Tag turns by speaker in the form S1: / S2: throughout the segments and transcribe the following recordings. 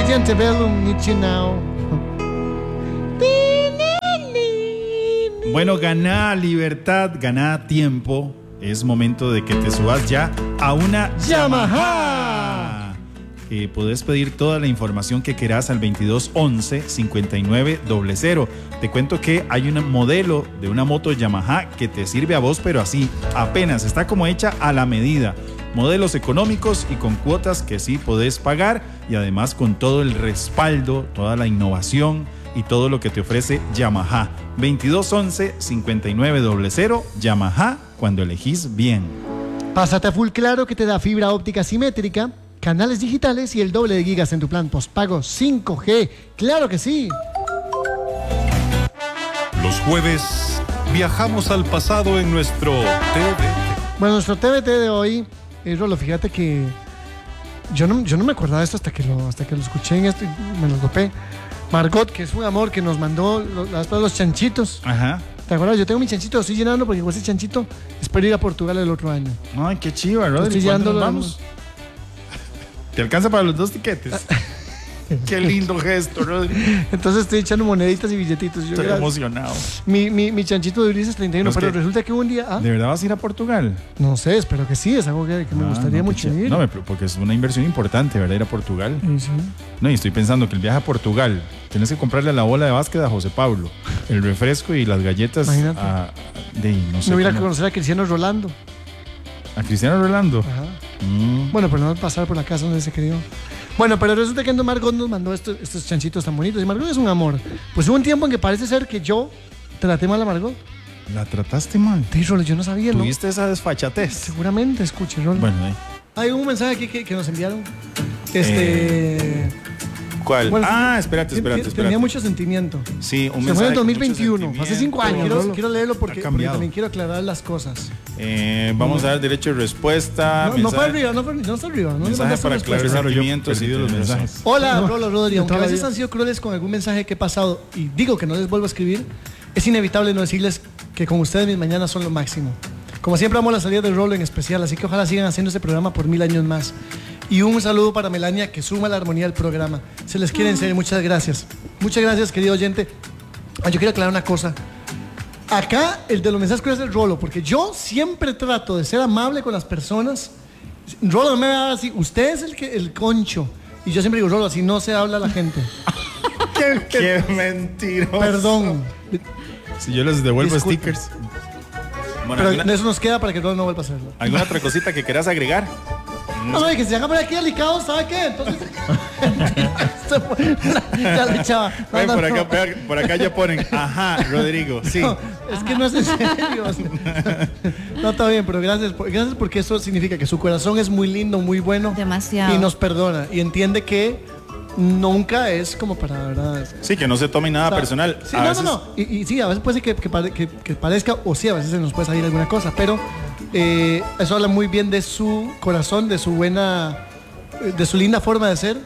S1: Antebellum, Need You Now.
S2: Bueno, ganá libertad, ganá tiempo. Es momento de que te subas ya a una Yamaha. Podés pedir toda la información que querás al 2211-5900. Te cuento que hay un modelo de una moto Yamaha que te sirve a vos, pero así, apenas está como hecha a la medida. Modelos económicos y con cuotas que sí podés pagar, y además con todo el respaldo, toda la innovación y todo lo que te ofrece Yamaha. 2211-5900, Yamaha, cuando elegís bien.
S1: Pásate a Full Claro, que te da fibra óptica simétrica, canales digitales y el doble de gigas en tu plan postpago 5G. ¡Claro que sí!
S3: Los jueves viajamos al pasado en nuestro TVT.
S1: Bueno, nuestro TVT de hoy, Rolo, fíjate que yo no me acordaba de esto hasta que lo escuché en esto y me lo topé. Margot, que es un amor, que nos mandó los chanchitos.
S2: Ajá.
S1: ¿Te acuerdas? Yo tengo mi chanchito, lo estoy llenando porque con ese chanchito espero ir a Portugal el otro año.
S2: Ay, qué chiva, ¿no?
S1: Estoy llenando.
S2: Vamos. ¿Te alcanza para los 2 tiquetes? Qué lindo gesto, Rodri.
S1: Entonces estoy echando moneditas y billetitos.
S2: Estoy emocionado.
S1: Mi chanchito de Ulises 31, pero resulta que un día...
S2: ¿De verdad vas a ir a Portugal?
S1: No sé, espero que sí, es algo que me gustaría mucho ir.
S2: No, porque es una inversión importante, ¿verdad? Ir a Portugal.
S1: Sí.
S2: No, y estoy pensando que el viaje a Portugal, tienes que comprarle la bola de básquet a José Pablo, el refresco y las galletas.
S1: Imagínate.
S2: No sé.
S1: No hubiera que conocer a Cristiano Rolando.
S2: ¿A Cristiano Rolando?
S1: Ajá. Bueno, pero no pasar por la casa donde se crió. Bueno, pero resulta que Margot nos mandó estos chanchitos tan bonitos. Y Margot es un amor. Pues hubo un tiempo en que parece ser que yo traté mal a Margot.
S2: ¿La trataste mal?
S1: Sí, Rolo, yo no sabía, ¿no?
S2: ¿Tuviste esa desfachatez?
S1: Seguramente, escuche, Rolo.
S2: Bueno,
S1: hay un mensaje aquí que nos enviaron.
S2: ¿Cuál?
S1: Bueno,
S2: espérate.
S1: Tenía mucho sentimiento.
S2: Sí, un
S1: se fue en
S2: mensaje.
S1: el 2021, hace 5 años. Quiero leerlo porque también quiero aclarar las cosas.
S2: Vamos a dar derecho de respuesta.
S1: No fue arriba, no está arriba. No
S2: mensaje para aclarar sentimientos y los mensajes.
S1: Hola, Rodri. Aunque a veces han sido crueles con algún mensaje que he pasado y digo que no les vuelvo a escribir, es inevitable no decirles que con ustedes mis mañanas son lo máximo. Como siempre amo la salida de Rolo en especial, así que ojalá sigan haciendo este programa por 1000 años más. Y un saludo para Melania, que suma la armonía del programa. Se les quiere en serio, muchas gracias. Muchas gracias, querido oyente. Yo quiero aclarar una cosa. Acá el de los mensajes es el Rolo, porque yo siempre trato de ser amable con las personas. Rolo no me va a dar así, usted es el concho. Y yo siempre digo, Rolo, así no se habla a la gente.
S2: Qué mentiroso.
S1: Perdón.
S2: Si yo les devuelvo
S1: Disculpe.
S2: stickers. Bueno,
S1: pero eso nos queda para que Rolo no vuelva a hacerlo.
S2: ¿Alguna otra cosita que quieras agregar?
S1: No, que se haga por aquí delicado, ¿sabe qué? Entonces. Ya le echaba.
S2: Por acá ya ponen, ajá, Rodrigo, sí.
S1: No, es que no es en serio. No, está bien, pero gracias porque eso significa que su corazón es muy lindo, muy bueno.
S4: Demasiado.
S1: Y nos perdona. Y entiende que nunca es como para, ¿verdad?
S2: Sí, que no se tome nada personal.
S1: Sí, no. Y sí, a veces puede ser que parezca, o sí, a veces se nos puede salir alguna cosa, pero eso habla muy bien de su corazón, de su buena, de su linda forma de ser.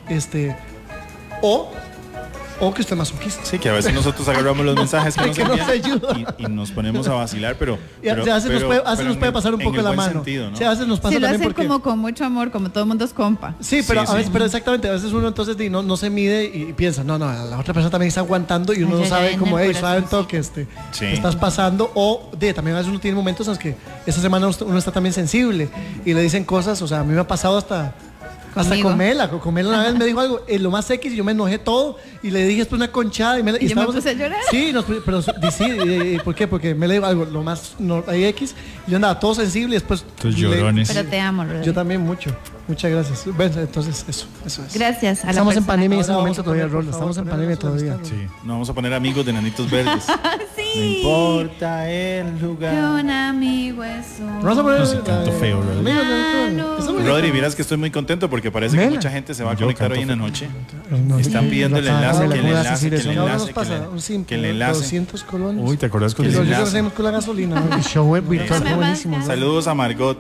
S1: O que usted es masoquista.
S2: Sí, que a veces nosotros agarramos los mensajes que nos envían y nos ponemos a vacilar, pero
S1: a veces nos puede pasar un poco la mano.
S2: Sentido, ¿no?
S1: Sí, a veces nos pasa
S4: lo
S1: también
S4: hacen
S1: porque
S4: como con mucho amor, como todo el mundo es compa.
S1: Sí, pero pero exactamente, a veces uno entonces no se mide y piensa, no, la otra persona también está aguantando y uno no sabe cómo es, sabe todo que estás pasando, o también a veces uno tiene momentos en los que esa semana uno está también sensible y le dicen cosas, o sea, a mí me ha pasado hasta con Mela una vez me dijo algo, lo más X, y yo me enojé todo y le dije después una conchada y me
S4: puse a llorar.
S1: Sí, pero sí, ¿por qué? Porque me le dijo algo lo más X y yo andaba todo sensible y después
S2: tus llorones.
S4: Pero te amo, Rodrigo.
S1: Yo también mucho. Muchas gracias. Bueno, entonces eso es.
S4: Gracias a
S1: Estamos en pandemia en ese
S4: Ahora
S1: momento todavía, Rolo. Estamos en pandemia todavía.
S2: Sí, nos vamos a poner amigos de Nanitos Verdes.
S4: Sí.
S2: No importa el lugar.
S4: Que un amigo es un...
S1: Vamos a poner...
S2: No soy tanto feo, Rodri, miras que estoy muy contento porque parece que mucha gente se va a conectar hoy en la noche. Están pidiendo el enlace, que el enlace.
S1: 200 colones.
S2: Uy, ¿te acordás con el
S1: enlace?
S2: enlace?
S1: Yo hacemos con la gasolina. El show es virtual, fue buenísimo.
S2: Saludos a Margot.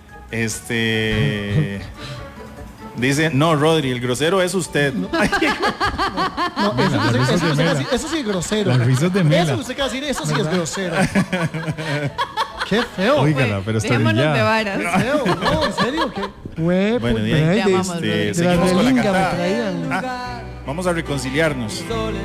S2: Dice, no, Rodri, el grosero es usted.
S1: Eso sí es grosero.
S2: Las risas de Mela.
S1: Eso usted acaba de decir, eso sí es grosero. Qué feo.
S2: Óigala, pero está
S4: Dejémonos de
S2: brillada.
S4: varas.
S1: Qué feo. No, en serio. Qué güey.
S2: Bueno,
S1: pues,
S2: de ahí,
S1: de-
S4: Te amamos,
S1: de la
S2: seguimos con la
S1: relinga me
S2: cantada.
S1: traían.
S2: Ah, vamos a reconciliarnos.